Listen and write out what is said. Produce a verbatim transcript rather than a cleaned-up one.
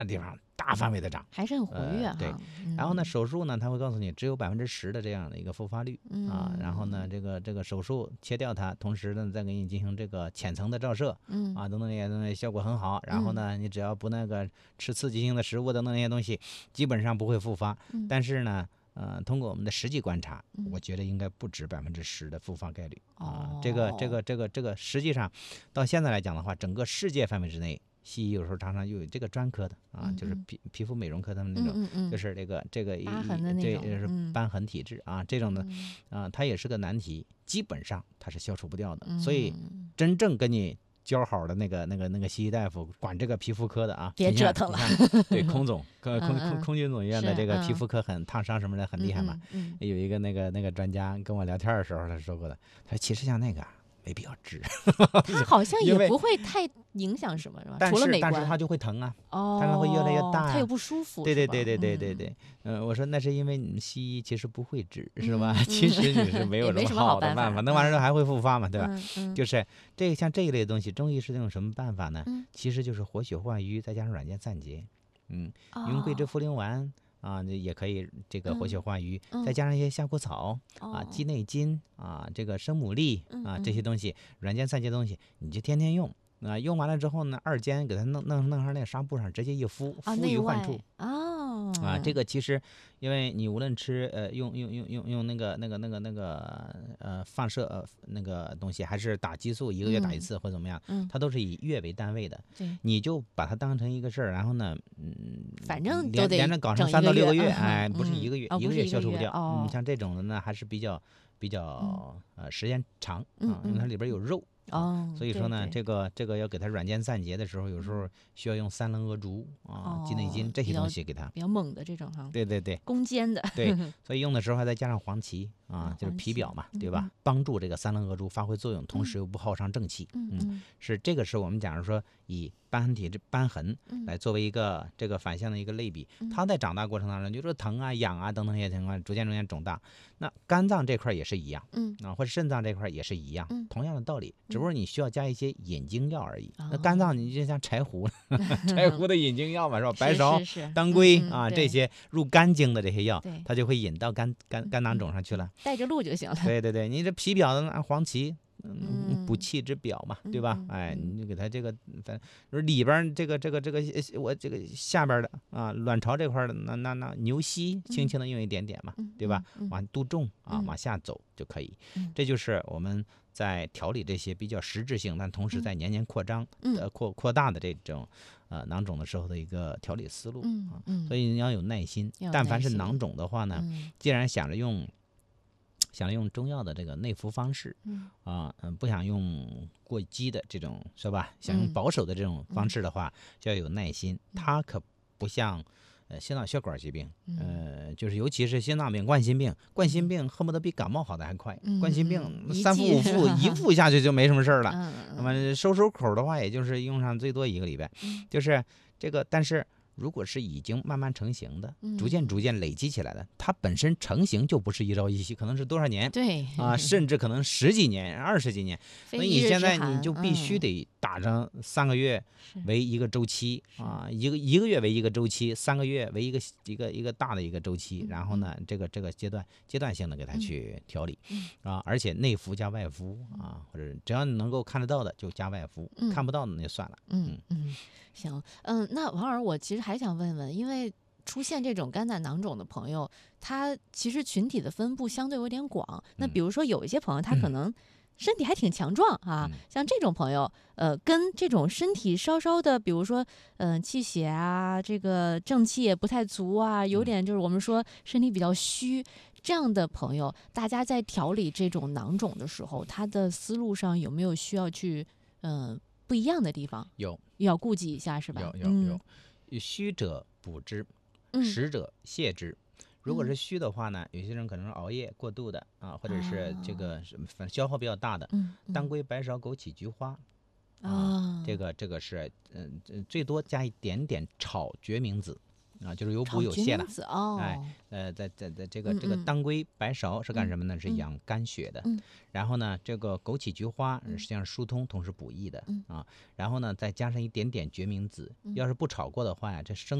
地方大范围的长， 还是很活跃哈、 呃。对， 嗯、 然后呢，手术呢，他会告诉你只有百分之十的这样的一个复发率、 嗯、 啊。然后呢，这个这个手术切掉它，同时呢再给你进行这个浅层的照射， 嗯啊，等等这些东西效果很好。然后呢，你只要不那个吃刺激性的食物等等那些东西，基本上不会复发。 嗯、 但是呢。呃，通过我们的实际观察， 嗯、 我觉得应该不止百分之十的复发概率、 哦、 啊。这个、这个、这个、这个，实际上到现在来讲的话，整个世界范围之内，西医有时候常常又有这个专科的啊， 嗯、 就是皮皮肤美容科他们那种， 嗯嗯、 就是这个这个疤痕的那种， 这是瘢痕体质啊，这种的啊，它也是个难题，基本上它是消除不掉的。 嗯、 所以真正跟你交好的那个那个那个西医大夫管这个皮肤科的啊， 别折腾了。 对，空总，空空空军总医院的这个皮肤科很烫伤什么的很厉害嘛。 嗯嗯、 有一个那个那个专家跟我聊天的时候，他说过的，他说其实像那个没必要治， 他好像也不会太影响什么，是吧？除了美观， 但是他就会疼啊， 哦， 但是会越来越大、啊， 他又不舒服。 对对对对对对对，嗯、呃，我说那是因为你们西医其实不会治，是吧？嗯、其实你是没有什么好的办法，那玩意儿还会复发嘛，对吧？ 嗯嗯、 就是这个像这一类东西，中医是用什么办法呢？ 嗯、 其实就是活血化瘀，再加上软件散结，嗯， 哦、 用桂枝茯苓丸。啊，也可以这个活血化瘀， 嗯、 再加上一些夏枯草、 嗯、 啊、鸡内金啊、这个生牡蛎啊、 嗯、 这些东西，软件散结的东西，你就天天用。啊，用完了之后呢，二尖给它弄弄弄上那个纱布上，直接一敷，敷于患处。 哦， 啊，这个其实，因为你无论吃呃用用用用用那个那个那个那个呃放射呃那个东西，还是打激素，一个月打一次、嗯、或怎么样， 嗯， 它都是以月为单位的。 对， 你就把它当成一个事儿，然后呢，嗯， 反正连连着搞成三到六个月，哎，不是一个月， 嗯、 一个月消除不掉。 哦、 嗯，像这种的呢，还是比较比较、嗯、呃时间长啊，因为它里边有肉。 哦， 所以说呢， 对对这个这个要给它软件散结的时候，有时候需要用三棱鹅竹啊、 哦、 鸡内金这些东西给它， 比较猛的这种哈。 对对对， 攻坚的。 对，所以用的时候还再加上黄芪啊，就是皮表嘛，对吧？ 嗯、 帮助这个三棱鹅竹发挥作用，同时又不耗伤正气。 嗯嗯，嗯是这个是我们假如说以瘢痕体质瘢痕来作为一个这个反向的一个类比， 嗯、 它在长大过程当中，就说疼啊、痒啊等等这些情况，逐渐逐渐肿大。那肝脏这块也是一样， 嗯啊，或者肾脏这块也是一样， 嗯、 同样的道理，只不过你需要加一些引经药而已。 嗯、 那肝脏你就像柴胡，柴胡的引经药嘛，是吧？白芍、 是是是当归、 嗯、 啊，这些入肝经的这些药， 对它就会引到肝肝肝囊肿上去了， 带着路就行了。 对对对，你这皮表的那黄芪。嗯，补气之表嘛，对吧？ 嗯、 哎，你就给它这个，反正里边这个这个这个，我这个下边的啊，卵巢这块的，那那那牛膝，轻轻的用一点点嘛， 嗯、 对吧？ 嗯、 往肚重啊， 嗯、 往下走就可以。 嗯、 这就是我们在调理这些比较实质性，但同时在年年扩张、 嗯、 呃扩扩大的这种呃囊肿的时候的一个调理思路、 嗯、 啊。 嗯， 所以你要有耐心。 耐心但凡是囊肿的话呢， 嗯、 既然想着用。想用中药的这个内服方式， 嗯啊，嗯，不想用过激的这种，是吧？想用保守的这种方式的话， 嗯、 就要有耐心。它可不像，呃，心脑血管疾病， 嗯、 呃，就是尤其是心脏病、冠心病，冠心病恨不得比感冒好的还快。 嗯、 冠心病三伏一五伏一服下去就没什么事儿了。 嗯、 那么收收口的话，也就是用上最多一个礼拜。 嗯、 就是这个，但是。如果是已经慢慢成型的，逐渐逐渐累积起来的，它本身成型就不是一朝一夕，可能是多少年？ 对啊，甚至可能十几年、二十几年。所以你现在你就必须得打上三个月为一个周期、 嗯、 啊，一个一个月为一个周期，三个月为一个一个一个大的一个周期， 嗯、 然后呢，这个这个阶段阶段性的给它去调理、 嗯、 啊，而且内服加外敷啊，或者只要你能够看得到的就加外敷， 嗯、 看不到的那就算了。 嗯嗯，行，嗯，那王老师，我其实还想问问，因为出现这种肝胆囊肿的朋友，他其实群体的分布相对有点广。那比如说有一些朋友，他可能身体还挺强壮啊， 嗯、 像这种朋友，呃，跟这种身体稍稍的，比如说，嗯、呃，气血啊，这个正气也不太足啊，有点就是我们说身体比较虚。这样的朋友，大家在调理这种囊肿的时候，他的思路上有没有需要去，嗯、呃，不一样的地方？ 有， 要顾及一下，是吧？ 有有有，嗯、虚者补之，实者泻之。嗯、如果是虚的话呢，有些人可能是熬夜过度的啊，或者是这个反消耗比较大的， 嗯嗯、 当归、白芍、枸杞、菊花。 啊， 这个这个是嗯、呃，最多加一点点炒决明子啊，就是有补炒决有泻的。 明子哦， 哎，呃，在在在这个嗯这个嗯当归、白芍是干什么呢？是嗯养肝血的。 嗯然后呢，这个枸杞、菊花嗯实际上疏通，同时补益的嗯啊。然后呢，再加上一点点决明子， 嗯要是不炒过的话呀，这生